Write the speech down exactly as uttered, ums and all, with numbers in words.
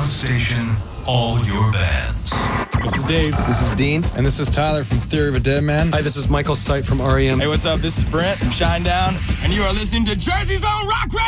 One station, all your bands. This is Dave. This is Dean. And this is Tyler from Theory of a Dead Man. Hi, this is Michael Stipe from R E M. Hey, what's up? This is Brent from Shinedown, and you are listening to Jersey's Own Rock Radio!